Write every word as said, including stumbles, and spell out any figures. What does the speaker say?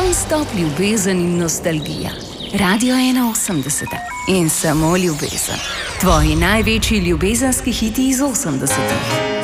Non-stop ljubezen in nostalgija. Radio ena osemdeset in samo ljubezen. Tvoji največji ljubezenski hiti iz osemdesetih.